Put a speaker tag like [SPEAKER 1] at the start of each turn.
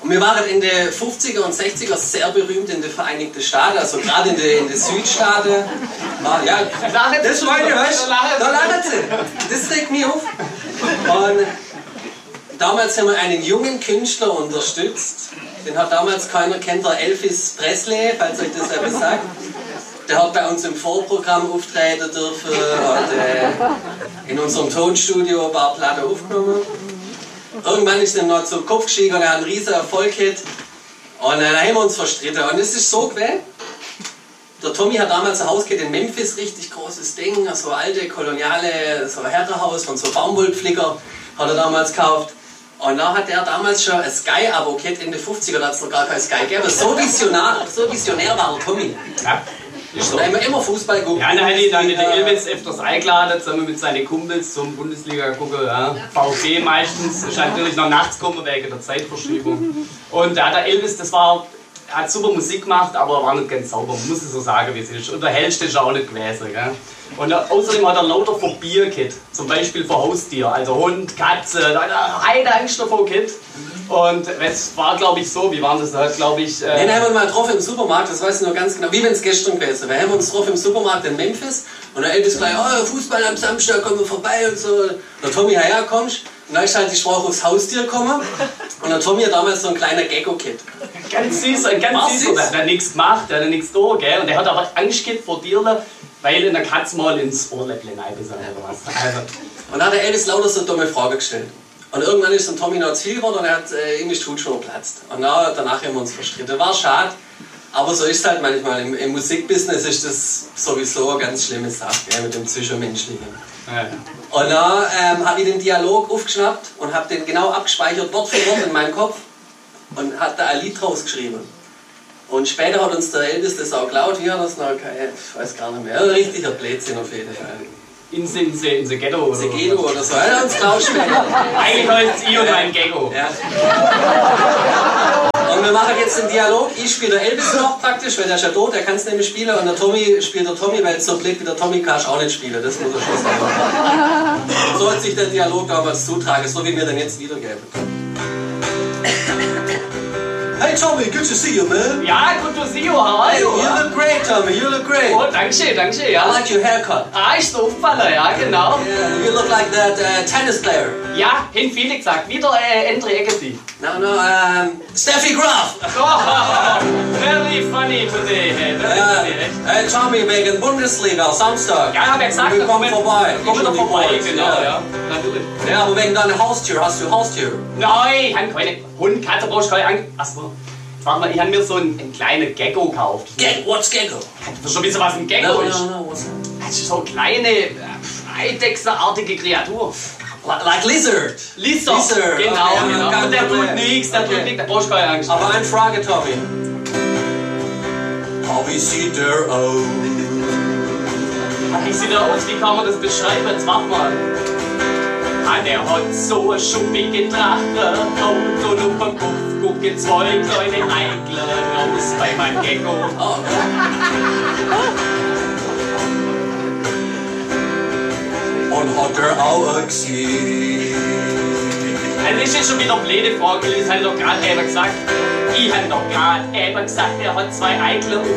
[SPEAKER 1] Und wir waren in den 50er und 60er sehr berühmt in den Vereinigten Staaten, also gerade in den Südstaaten. Ja, das meine ich, weißt du? Da lachen sie. Das regt mich auf. Und damals haben wir einen jungen Künstler unterstützt. Den hat damals keiner kennt, der Elvis Presley, falls euch das etwas sagt. Der hat bei uns im Vorprogramm auftreten dürfen, hat in unserem Tonstudio ein paar Platten aufgenommen. Irgendwann ist ihm noch zum Kopf gestiegen und er hat einen riesen Erfolg gehabt. Und dann haben wir uns verstritten. Und es ist so gewesen. Der Tommy hat damals ein Haus gehabt in Memphis, richtig großes Ding, so alte koloniale, so ein Herrenhaus von so Baumwollpflicker hat er damals gekauft. Und da hat er damals schon ein Sky-Abo gehabt, in den 50er, da hat es noch gar kein Sky gegeben. So visionär war der Tommy. Ja. Ist so. Immer Fußball gucken.
[SPEAKER 2] Ja, dann hat der Elvis öfters eingeladen, zusammen mit seinen Kumpels zum Bundesliga gucken. Ja. VfB meistens, ist natürlich noch nachts gekommen wegen der Zeitverschiebung. Und der Elvis, hat super Musik gemacht, aber war nicht ganz sauber, muss ich so sagen, wie es ist. Und der hellste ist auch nicht gewesen. Gell? Und außerdem hat er lauter Phobien gehabt, zum Beispiel vor Haustier, also Hund, Katze, da hat er eine Angst davor gehabt. Und es war, glaube ich, so, wie war das da, glaube ich...
[SPEAKER 1] Den haben wir mal getroffen im Supermarkt, das weiß ich noch ganz genau, wie wenn es gestern gewesen wäre. Wir haben uns getroffen im Supermarkt in Memphis und der Elvis gleich, oh, Fußball am Samstag, kommen wir vorbei und so. Und der Tommy, ja, kommst. Und dann ist halt die Sprache aufs Haustier gekommen und der Tommy hat damals so ein kleiner Gecko-Kid.
[SPEAKER 2] Ganz süß, ganz süß. Der hat nichts gemacht, der hat nichts da, gell? Und der hat aber Angst gehabt vor dir, weil in der Katze mal ins Ohrläppchen reingebissen oder was. Also.
[SPEAKER 1] Und dann hat der Elvis lauter so eine dumme Frage gestellt. Und irgendwann ist der Tommy noch zu viel geworden und er hat ihm ist die Hutschnur geplatzt. Und danach haben wir uns verstritten. War schade, aber so ist es halt manchmal. Im Musikbusiness ist das sowieso eine ganz schlimme Sache, gell, mit dem Zwischenmenschlichen. Ja. Und dann habe ich den Dialog aufgeschnappt und habe den genau abgespeichert, Wort für Wort in meinem Kopf und habe da ein Lied draus geschrieben. Und später hat uns der Elvis das auch geklaut, wie hat das noch, ich weiß gar nicht mehr, ein richtiger Blödsinn auf jeden Fall.
[SPEAKER 2] In the Ghetto oder so.
[SPEAKER 1] Ghetto oder so, er hat uns geklaut später.
[SPEAKER 2] Eigentlich heißt es ich und mein Gecko.
[SPEAKER 1] Ja. Und wir machen jetzt den Dialog, ich spiele der Elvis noch praktisch, weil der ist ja tot, der kann es nämlich spielen, und der Tommy spielt der Tommy, weil so blöd wie der Tommy kannst auch nicht spielen, das muss er schon sagen. So hat sich der Dialog damals zutragen, so wie wir den jetzt wiedergeben. Hey Tommy, good to see you, man.
[SPEAKER 2] Ja, good to see you, how are you?
[SPEAKER 1] You look great, Tommy, you look great.
[SPEAKER 2] Oh, danke, ja.
[SPEAKER 1] I like your haircut.
[SPEAKER 2] Ist so aufgefallen, ja, genau.
[SPEAKER 1] Yeah, you look like that tennis player.
[SPEAKER 2] Ja, haben viele gesagt, wieder Andre Agassi.
[SPEAKER 1] No, Steffi Graf.
[SPEAKER 2] Oh, very funny today.
[SPEAKER 1] Hey Tommy, wegen Bundesliga, Samstag.
[SPEAKER 2] Ja, hab ich gesagt,
[SPEAKER 1] wir kommen vorbei.
[SPEAKER 2] Kommen wir vorbei, genau, ja. Natürlich.
[SPEAKER 1] Ja, aber wegen deiner Haustür, hast du Haustür?
[SPEAKER 2] Nein, ich habe keine Hund, Katze, brauchst du keine Angst. Achso. Warte mal, ich habe mir so einen kleinen Gecko gekauft.
[SPEAKER 1] What's Gecko?
[SPEAKER 2] Das ist schon wissen, was ein Gecko ist.
[SPEAKER 1] What's that?
[SPEAKER 2] Das ist so eine kleine, eidechsenartige Kreatur.
[SPEAKER 1] Like Lizard.
[SPEAKER 2] Lizard, genau.
[SPEAKER 1] Okay,
[SPEAKER 2] genau. Und der tut nichts, da brauchst du keine Angst.
[SPEAKER 1] Aber eine Frage, Tommy. Wie sieht der aus?
[SPEAKER 2] Wie sieht er aus? Wie kann man das beschreiben? Jetzt warte mal. Der hat so eine schuppige Drache und auf den Kopf gucken zwei kleine Eigler raus bei meinem Gecko.
[SPEAKER 1] Oh. Und hat er auch ein Gesicht?
[SPEAKER 2] Das ist jetzt schon wieder eine blöde Frage, das hat doch gerade eben gesagt. Ich hab doch gerade eben gesagt, er hat zwei Eigler